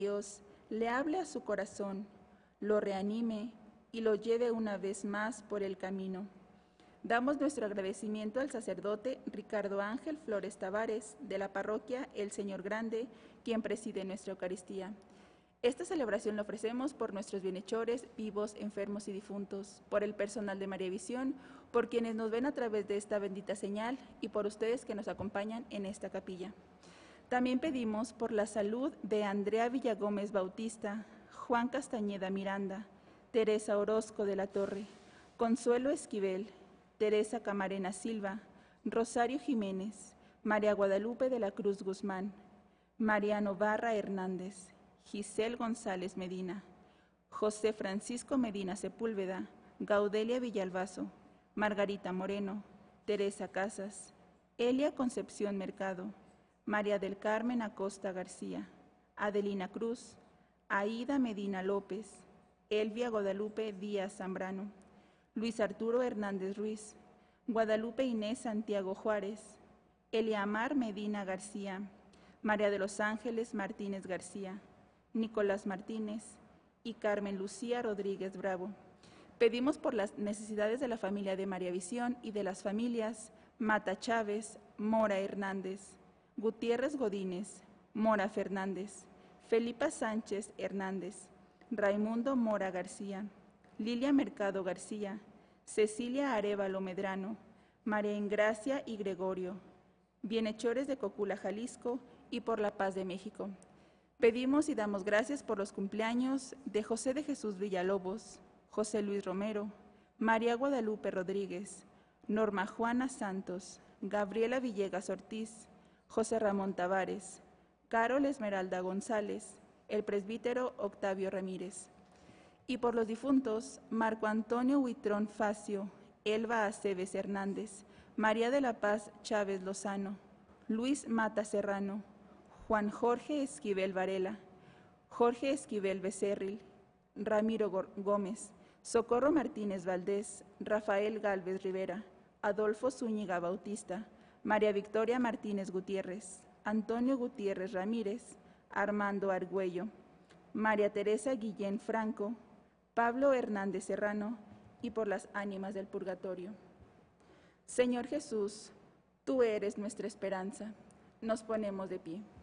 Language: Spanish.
Dios le hable a su corazón, lo reanime y lo lleve una vez más por el camino. Damos nuestro agradecimiento al sacerdote Ricardo Ángel Flores Tavares, de la parroquia El Señor Grande, quien preside nuestra Eucaristía. Esta celebración la ofrecemos por nuestros bienhechores, vivos, enfermos y difuntos, por el personal de María Visión, por quienes nos ven a través de esta bendita señal y por ustedes que nos acompañan en esta capilla. También pedimos por la salud de Andrea Villagómez Bautista, Juan Castañeda Miranda, Teresa Orozco de la Torre, Consuelo Esquivel, Teresa Camarena Silva, Rosario Jiménez, María Guadalupe de la Cruz Guzmán, Mariano Barra Hernández, Giselle González Medina, José Francisco Medina Sepúlveda, Gaudelia Villalbazo, Margarita Moreno, Teresa Casas, Elia Concepción Mercado, María del Carmen Acosta García, Adelina Cruz, Aida Medina López, Elvia Guadalupe Díaz Zambrano, Luis Arturo Hernández Ruiz, Guadalupe Inés Santiago Juárez, Eliamar Medina García, María de los Ángeles Martínez García, Nicolás Martínez y Carmen Lucía Rodríguez Bravo. Pedimos por las necesidades de la familia de María Visión y de las familias Mata Chávez, Mora Hernández, Gutiérrez Godínez, Mora Fernández, Felipa Sánchez Hernández, Raimundo Mora García, Lilia Mercado García, Cecilia Arévalo Medrano, María Ingracia y Gregorio, bienhechores de Cocula, Jalisco, y por la paz de México. Pedimos y damos gracias por los cumpleaños de José de Jesús Villalobos, José Luis Romero, María Guadalupe Rodríguez, Norma Juana Santos, Gabriela Villegas Ortiz, José Ramón Tavares, Carol Esmeralda González, el presbítero Octavio Ramírez. Y por los difuntos, Marco Antonio Huitrón Facio, Elba Aceves Hernández, María de la Paz Chávez Lozano, Luis Mata Serrano, Juan Jorge Esquivel Varela, Jorge Esquivel Becerril, Ramiro Gómez, Socorro Martínez Valdés, Rafael Gálvez Rivera, Adolfo Zúñiga Bautista, María Victoria Martínez Gutiérrez, Antonio Gutiérrez Ramírez, Armando Argüello, María Teresa Guillén Franco, Pablo Hernández Serrano, y por las ánimas del purgatorio. Señor Jesús, tú eres nuestra esperanza. Nos ponemos de pie.